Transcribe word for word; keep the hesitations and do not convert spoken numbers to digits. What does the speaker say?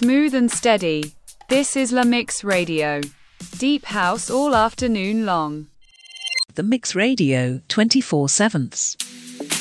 Smooth and steady. This is La Mix Radio. Deep house all afternoon long. The Mix Radio, twenty-four sevenths.